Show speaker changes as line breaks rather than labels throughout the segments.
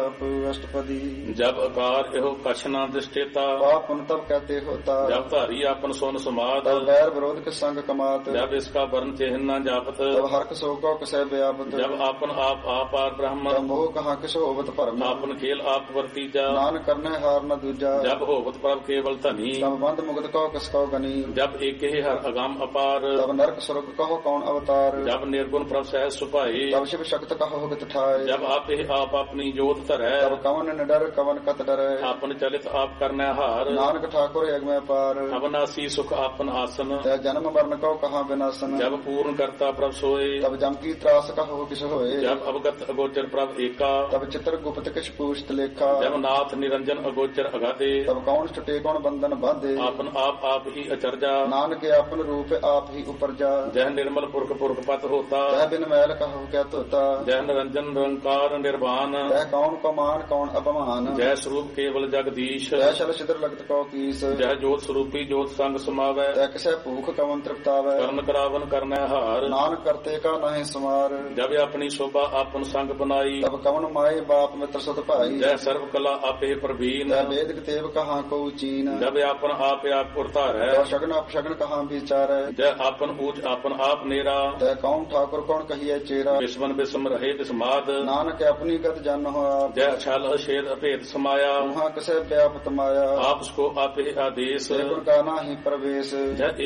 अष्टपदी।
जब आकार एहो कछ न दृष्टेता,
पाप पुन तब कहते होता।
जब धारी आपन सोन समात,
तब बैर विरोध के संग कमात।
जब इसका वर्ण चिन्ह न जापत,
तब हर्क शोको कसै व्यापत।
जब आपन आप आपार ब्रह्म,
तब मोह कहाँ किसो होवत भरम।
आपन खेल आप वर्तीजा,
नान करने हार न दूजा।
जब होवत प्रभ केवल धनी,
तब बंद मुगद कहो किसको गनी।
जब एक ही हर अगाम अपार,
तब नरक स्वर्ग कहो कौन अवतार।
जब निर्गुण प्रभ सहज सुपाई,
तब शिव शक्त कहो गत ठाय।
जब आप ही आप अपनी जोत धरै,
तब कवन निडर कवन कत डरै।
आपन चलित आप करने हार,
नानक ठाकुर यज्ञ पार।
अवनासी सुख आपन आसन,
तै जन्म मरण को कहाँ विनाशन।
जब पूर्ण करता प्रभ सोए,
तब जम की त्रास कहो किस होए।
जब अवगत अगोचर प्रभ एका,
तब चित्र गुप्त किस पूछत लेखा।
जब नाथ निरंजन अगोचर अगाधे,
तब कौन छुटे कौन बंधन बांधे।
आपन आप ही अचरजा,
नानक आपन रूप आप ही उपरजा।
जह निर्मल पुरख पुरख पत होता,
तह बिन मैल कहो क्या तोता।
जह निरंजन निरंकार निर्वाण,
तह कौन को मान कौन अपमान।
जय स्वरूप केवल जगदीश,
तह शल छिद्र लगत को कीस।
जय जोत स्वरूपी जोत संग समावै,
तह किसे भूख कवन तृप्तावै।
कर्ण करावन करने हार,
नानक करते का नहीं सुमार।
जब अपनी शोभा आपन संग बनाई,
तब कवन माई बाप मित्र सुत भाई।
जय सर्व कला आपे प्रवीण,
तह वेद तेव कहाँ को चीन।
जब आपन आप उतार है,
तह शगन अपशगन कहाँ विचार।
जय आपन ऊंच आपन आप नेरा,
तह कौन ठाकुर कौन कहिए चेरा।
विस्मन विस्म रहे विस्माद,
नानक अपनी गत जन हो आप।
जय छल अछेद अभेद समाया,
वहाँ किसे व्यापत माया।
आप उसको आपे आदेश,
गुण का नाही प्रवेश।
जय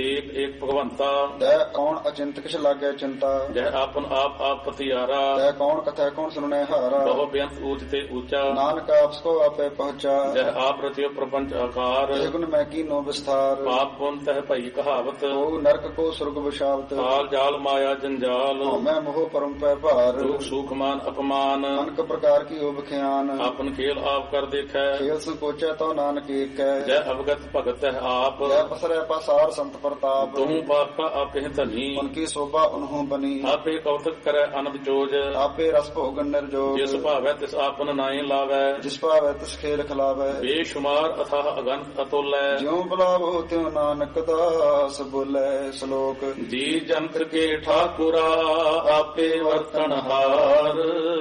एक भगवंता,
तह कौन अचिंत किस लागे चिंता।
जय आपन आप पतियारा,
तह कौन कथा कौन सुनने हारा।
बहु बेअंत ऊंचते ऊंचा,
नानक आपको आपे पहुँचा।
जय आप रचियो प्रपंच आकार,
गुण मैं की नो विस्तार।
पाप पुन तह भई कहावत,
ओ नरक को स्वर्ग विशावत।
काल जाल माया जंजाल,
मैं मोह परम पै भार।
दुख सुख मान अपमान,
अनक प्रकार की ओब ख्यान।
आपन खेल आप कर देखै,
खेल संकोचा तो नानक एक।
जय अवगत भगत है आप,
जय पसरै पासार संत प्रताप।
तुम पापा आपे धनी,
उनकी शोभा उन्हों बनी।
आपे कौतक करे अनंत जोज,
आपे रस भोगन निर्जोग।
जिस भावै तिस आपन नाई लावै,
जिस पावै तिस खेल खिलावै।
बेशुमार अथाह अगंत अतुल्य,
ज्यों बुलावो त्यों नानक दास बोले श्लोक।
जी जंत्र के ठाकुरा आपे वर्तन हार,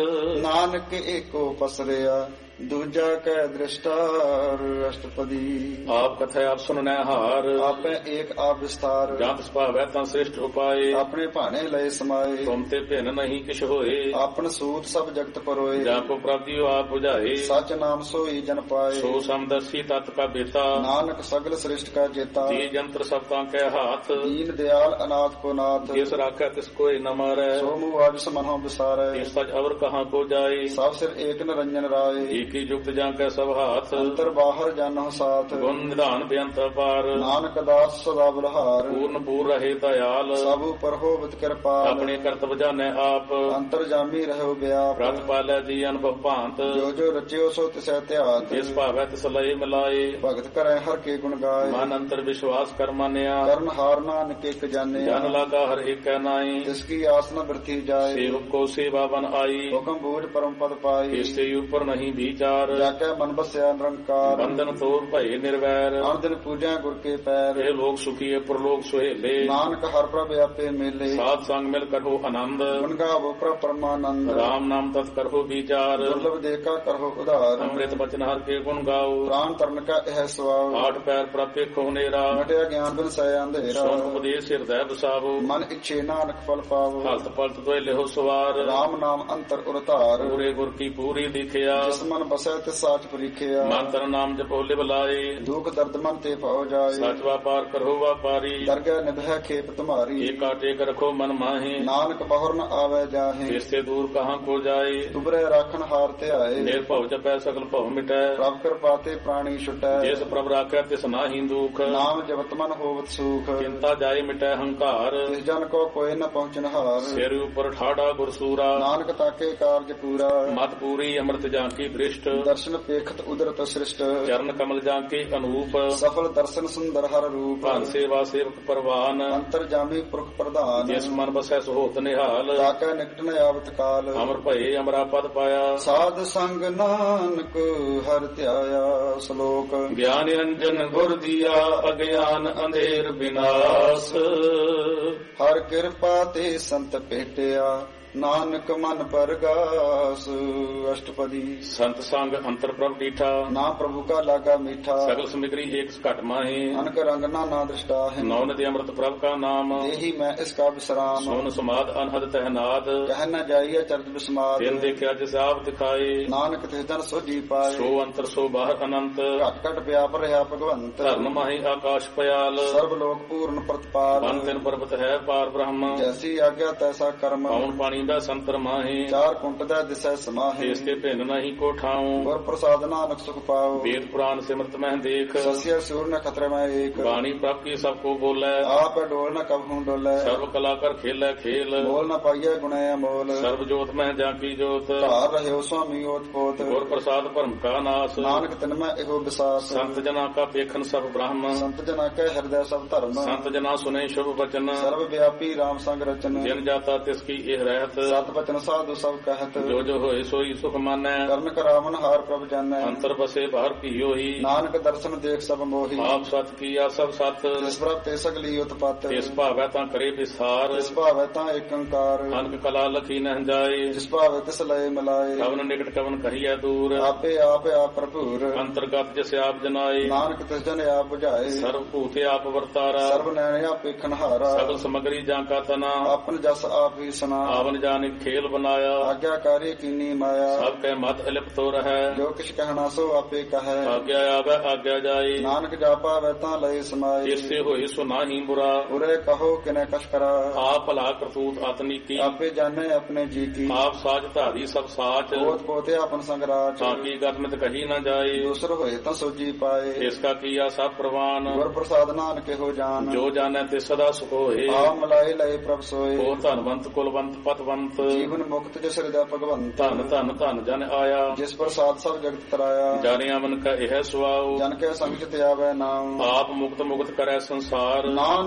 नानक एको पसरिया दूजा कै दृष्टार। अष्टपदी।
आप कथा आप सुनने हार,
आपे एक आप विस्तार।
जहाँ तिस भावै तं श्रेष्ठ उपाय,
अपने भाने लय समाये।
तुम ते भिन्न नहीं किछ होए,
आपन सूत सब जगत परोए।
जाको प्राप्तियो आप बुझाए,
सच नाम सोई जन पाए।
सो समदर्शी तत् का बेता,
नानक सगल श्रेष्ठ का जेता।
जी जंत्र सबता के हाथ,
दीन दयाल अनाथ को नाथ।
जिस राखै तिस कोई न मारै,
सो मुआविस मनों विसारै।
इस सच अवर कहाँ को जाए,
सब सिर एक निरंजन राय।
एक ही युक्त जाके सब हाथ,
अंतर बाहर जानो साथ।
गुण निधान बेअंत अपार,
नानक दास सदा बलहार।
पूर्ण पूर रहे दयाल,
सब पर होवत कृपाल।
अपने कर्तव्य जाने आप,
अंतर जामी रहो व्याप।
व्रत पालै जी अनुभव भांत,
जो जो रचियो सो तिसै त्यात।
जिस भावै तिस लय मिलाए,
भगत करे हर के गुण गाय।
मन अंतर विश्वास कर मानिया,
कर्ण हार नानक एक जाने।
जन लागा हर एक नाई,
जिसकी आस न वृथी जाए।
सेवक को सेवा बन आई,
हुक्म बूझ परम पद पाई।
इससे ऊपर नहीं विचार,
जाके मन बस्या निरंकार।
बंधन तोड़ भय निर्वैर,
हर दिन पूजा गुर के पैर।
ये लोग सुखी प्रलोक सुहेले,
नानक हर प्रभ आपे मेले।
साध संग मिल करहो आनंद,
गुण गावो प्रभ परमानंद।
राम नाम तत् करहो विचार,
दुर्लभ देखा करहो उधार।
अमृत बचन हर के गुण गाओ,
प्राण तरन का यह स्वभाव।
आठ पैर प्राप्य खोनेरा,
मटिया ज्ञान बिन सय अंधेरा।
सोन उपदेश हृदय बसावो,
मन इच्छे नानक फल पावो।
हलत पलत तो लेहो सवार,
राम नाम अंतर उरतार।
पूरे गुर की पूरी दिखिया,
जिस मन बसै तिस साच परीखिया।
मंत्र नाम जपो लिव लाए,
दुख दर्द मन ते पाओ जाए।
सच व्यापार करहो व्यापारी,
दरगह निभै खेप तुम्हारी।
एक टेक रखो मन माहे,
नानक बहुर न आवे जाहे।
इससे दूर कहाँ को जाए,
तुबरे राखन हारते आए।
निर्भव जपै सकल भव मिटै,
प्रभ कृपाते प्राणी छुटै।
जिस प्रभ राखै तिस नाहि दुख,
नाम जपत मन होवत सुख।
चिंता जाय मिटै हंकार,
तिस जन को कोई न पहुँचन हार।
सिर ऊपर ठाड़ा गुरसूरा,
नानक ताके कार्य पूरा।
मत पूरी अमृत जांकी दृष्ट,
दर्शन पेखत उदरत सृष्ट।
चरण कमल जांकी अनूप,
सफल दर्शन सुंदर हर रूप।
भान सेवा सेवक परवान,
अंतर जामी पुरख प्रधान।
जिस मन बसै सुहोत निहाल,
ताकै निकट न आवत काल।
अमर भये अमरा पद पाया,
साध संग नानक हर त्याया। श्लोक।
ज्ञान निरंजन गुर दिया, अज्ञान अंधेर विनाश,
हर कृपा ते संत भेटिया। ਨਾਨਕ ਮਨ ਪਰਗਾਸ ਅਸ਼ਟਪਦੀ।
ਸੰਤ ਸੰਗ ਅੰਤਰ ਪ੍ਰਭ ਡੀਠਾ,
ਨਾ ਪ੍ਰਭੂ ਕਾ ਲਾਗਾ ਮੀਠਾ।
ਸਗਲ ਸਮਿਗਰੀ ਏਕ ਘਟ ਮਾਹੇ,
ਅਨਕ ਰੰਗ ਨਾਨਾ ਦ੍ਰਿਸ਼ਟਾ ਹੈ।
ਨੌ ਨਦੀ ਅੰਮ੍ਰਿਤ ਪ੍ਰਭ ਕਾ ਨਾਮ,
ਦੇਹੀ ਮੈਂ ਇਸ ਕਾ ਵਿਸਰਾਮ।
ਸੋਨ ਸਮਾਦ ਅਨਹਦ ਤਹਿਨਾਦ,
ਕਹਿ ਨ ਜਾਈਏ ਚਰਜ ਬਿਸਮਾਦ।
ਤਿਨ ਦੇਖਿਆ ਜਿਸ ਆਪ ਦਿਖਾਏ,
ਨਾਨਕ ਤਿਸ ਜਨ ਸੋਜੀ ਪਾਏ।
ਸੋ ਅੰਤਰ ਸੋ ਬਾਹਰ ਅਨੰਤ,
ਘਟ ਘਟ ਵਿਆਪ ਰਿਹਾ ਭਗਵੰਤ।
ਧਰਨ ਮਾਹੀ ਆਕਾਸ਼ ਪਿਆਲ,
ਸਰਬ ਲੋਕ ਪੂਰਨ ਪ੍ਰਤਪਾਲ।
ਬਨ ਤਿਨ ਪਰਬਤ ਹੈ ਪਾਰ ਬ੍ਰਹਮ,
ਜੈਸੀ ਆਗਿਆ ਤੈਸਾ ਕਰਮ।
ਪਉਣ ਪਾਣੀ ਦਾ ਸੰਤਰ ਮਾਹੇ,
ਚਾਰ ਕੁੰਟ ਦਾ ਦਿਸੈ ਸਮਾਹੇ।
ਇਸ ਕੇ ਭਿੰਨ ਨਹੀਂ ਕੋ ਠਾਉ,
ਗੁਰ ਪ੍ਰਸਾਦ ਨਾਨਕ ਸੁਖ ਪਾਓ।
ਵੇਦ ਪੁਰਾਨ ਸਿਮਰਤ ਮਹਿ ਦੇਖ,
ਸਸਿਆ ਸੂਰ ਨ ਖਤਰੇ ਮੈਂ ਏਕ।
ਬਾਣੀ ਪ੍ਰਭ ਕੀ ਸਭ ਕੋ ਬੋਲੇ,
ਆਪ ਡੋਲ ਨ ਕਬਹੂ ਡੋਲੇ।
ਸਰਬ ਕਲਾ ਕਰ ਖੇਲੇ ਖੇਲ,
ਬੋਲ ਨ ਪਾਈਏ ਗੁਣੇ ਅਮੋਲ।
ਸਰਬ ਜੋਤ ਮਹਿ ਜਾਂ ਕੀ ਜੋਤ,
ਧਾਰ ਰਹਿਓ ਸੁਆਮੀ ਓਤ ਪੋਤ।
ਗੁਰ ਪ੍ਰਸਾਦ ਭਰਮ ਕਾ ਨਾਸ,
ਨਾਨਕ ਤਿਨ ਮੈਂ ਇਹੋ ਵਿਸਾਸ।
ਸੰਤ ਜਨਾ ਕਾ ਪੇਖਨ ਸਭ ਬ੍ਰਹਮ,
ਸੰਤ ਜਨਾ ਕੈ ਹਿਰਦੈ ਸਭ ਧਰਮ।
ਸੰਤ ਜਨਾ ਸੁਨੇ ਸ਼ੁਭ ਬਚਨ,
ਸਰਬ ਵਿਆਪੀ ਰਾਮ ਸੰਗ ਰਚਨ।
ਜਿਨ ਜਾਤਾ ਤਿਸ ਕੀ ਇਹ ਰਹਿਤ,
ਸਤ ਬਚਨ ਸਾਧੂ ਸਭ ਕਹਿਤ।
ਜੋ ਜੋ ਹੋਏ ਸੋਈ ਸੁਖ ਮਾਨੈ,
ਕਰਨ ਕਰਾਵਨ ਹਾਰ ਪ੍ਰਭ ਜਾਣੈ।
ਅੰਤਰ ਬਸੇ ਬਾਹਰ ਭੀਓ ਹੀ,
ਨਾਨਕ ਦਰਸ਼ਨ ਦੇਖ ਸਭ ਮੋਹੀ।
ਆਪ ਸਤ ਕੀਆ ਸਭ ਸਤ,
ਜਿਸ ਪ੍ਰਭ ਤੇ ਸਗਲੀ ਉਤਪਤ।
ਇਸ ਭਾਵੈ ਤਾਂ ਕਰੇ ਵਿਸਾਰ,
ਜਿਸ ਭਾਵੈ ਤਾਂ ਏਕੰਕਾਰ।
ਅਨਕ ਕਲਾ ਲਖੀ ਨਹਿ ਜਾਏ,
ਜਿਸ ਭਾਵੈ ਤਿਸ ਲਏ ਮਿਲਾਏ।
ਕਵਨ ਨਿਕਟ ਕਵਨ ਕਹੀਐ ਦੂਰ,
ਆਪੇ ਆਪ ਆਪ ਭਰਪੂਰ।
ਅੰਤਰਗਤ ਜਿਸ ਆਪ ਜਨਾਏ,
ਨਾਨਕ ਤਿਸ ਜਨ ਆਪ ਬੁਝਾਏ।
ਸਰਬ ਭੂਤੇ ਆਪ ਵਰਤਾਰਾ,
ਸਰਬ ਨੈਣ ਆਪ ਵੇਖਣ ਹਾਰਾ।
ਸਗਲ ਸਮਗਰੀ ਜਾਂ ਕਾ ਤਨਾ,
ਆਪਨ ਜਸ ਆਪ ਹੀ ਸੁਨਾ।
ਆਵਨ ਜਾਣੇ ਖੇਲ ਬਨਾਇਆ,
ਆਗਿਆਕਾਰੀ ਕੀਨੀ ਮਾਇਆ।
ਸਭ ਕੈ ਮਤ ਅਲਿਪਤ ਹੋ ਰਹੈ,
ਜੋ ਕਿਛ ਕਹਿਣਾ ਸੋ ਆਪੇ ਕਹੈ।
ਆਗਿਆ ਆਵੈ ਆਗਿਆ ਜਾਏ,
ਨਾਨਕ ਜਾ ਪਾਵੈ ਤਾਂ ਲਏ ਸਮਾਏ।
ਇਸੇ ਹੋਏ ਸੋ ਨਾਹੀ ਬੁਰਾ,
ਉਰੇ ਕਹੋ ਕਿਨੇ ਕਛ ਕਰਾ।
ਆਪ ਭਲਾ ਕਰਤੂਤ ਆਤਨੀ ਕੀ,
ਆਪੇ ਜਾਣੇ ਆਪਣੇ ਜੀ ਕੀ।
ਆਪ ਸਾਜ ਧਾਰੀ ਸਭ ਸਾਚ,
ਕੋਤ ਪੋਤੇ ਆਪਨ ਸੰਗ ਰਾਚ।
ਤਾਂ ਕੀ ਗਤਮਿਤ ਕਹੀ ਨਾ ਜਾਏ,
ਦੂਸਰ ਹੋਏ ਤਾਂ ਸੋਜੀ ਪਾਏ।
ਇਸ ਕਾ ਕੀਆ ਸਭ ਪ੍ਰਵਾਨ,
ਗੁਰ ਪ੍ਰਸਾਦ ਨਾਨਕ ਇਹੋ ਜਾਨ।
ਜੋ ਜਾਣੈ ਤੇ ਸਦਾ ਸੁਖ ਹੋਏ,
ਆ ਮਲਾਏ ਲਏ ਪ੍ਰਭ ਸੋਏ।
ਉਹ ਧਨਵੰਤ ਕੁਲਵੰਤ ਪਤਵੰਤ,
ਜੀਵਨ ਮੁਕਤ ਜਿਸ ਹਿਰਦੈ ਭਗਵੰਤ।
ਧਨ ਧਨ ਧਨ ਜਨ ਆਇਆ,
ਜਿਸ ਪ੍ਰਸਾਦ ਸਭ ਜਗਤ ਤਰਾਇਆ।
ਜਾਣਿਆ ਮਨ ਕਾ ਇਹ ਸੁਆਉ,
ਜਨ ਕੈ ਸੰਗ ਚਿਤ ਆਵੈ ਨਾਮ।
ਆਪ ਮੁਕਤ ਮੁਕਤ ਕਰੈ ਸੰਸਾਰ।
ਨਾਮ